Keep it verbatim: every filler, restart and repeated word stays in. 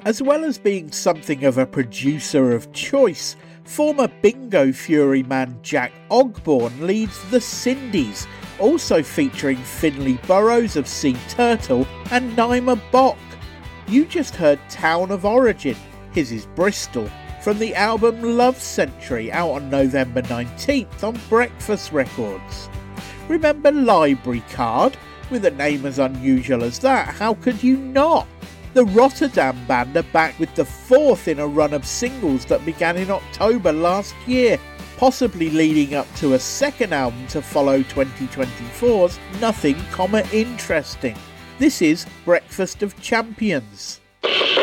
As well as being something of a producer of choice, former Bingo Fury man Jack Ogborn leads The Cindies, also featuring Finley Burrows of Sea Turtle and Naima Bok. You just heard Town of Origin, his is Bristol, from the album Love Century, out on November nineteenth on Breakfast Records. Remember Library Card? With a name as unusual as that, how could you not? The Rotterdam band are back with the fourth in a run of singles that began in October last year, possibly leading up to a second album to follow twenty twenty-four's Nothing, Interesting. This is Breakfast of Champions.